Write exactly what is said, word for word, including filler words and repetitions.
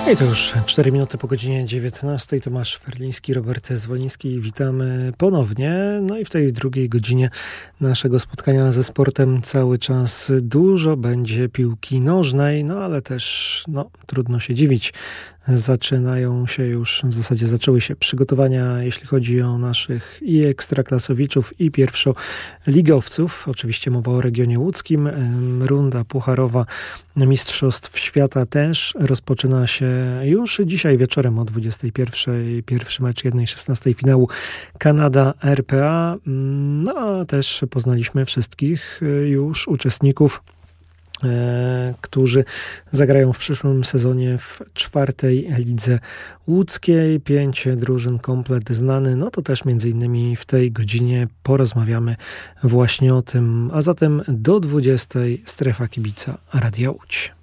I to już cztery minuty po godzinie dziewiętnastej. Tomasz Ferliński, Robert Zwoliński. Witamy ponownie. No i w tej drugiej godzinie naszego spotkania ze sportem cały czas dużo będzie piłki nożnej, no ale też no, trudno się dziwić. Zaczynają się już, w zasadzie zaczęły się przygotowania, jeśli chodzi o naszych i ekstraklasowiczów, i pierwszoligowców. Oczywiście mowa o regionie łódzkim. Runda pucharowa Mistrzostw Świata też rozpoczyna się już dzisiaj wieczorem o dwudziestej pierwszej. Pierwszy mecz jednej szesnastej finału Kanada-R P A. No a też poznaliśmy wszystkich już uczestników, którzy zagrają w przyszłym sezonie w czwartej lidze łódzkiej. Pięć drużyn, komplet znany. No to też między innymi w tej godzinie porozmawiamy właśnie o tym. A zatem do dwudziestej strefa kibica Radia Łódź.